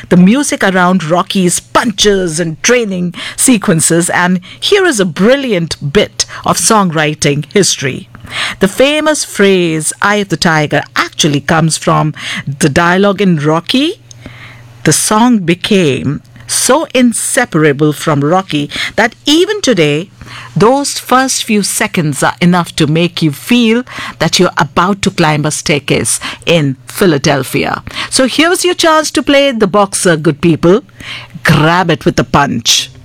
the music around Rocky's punches and training sequences, and here is a brilliant bit of songwriting history. The famous phrase, "Eye of the Tiger," actually comes from the dialogue in Rocky. The song became so inseparable from Rocky that even today, those first few seconds are enough to make you feel that you're about to climb a staircase in Philadelphia. So here's your chance to play the boxer, good people. Grab it with a punch.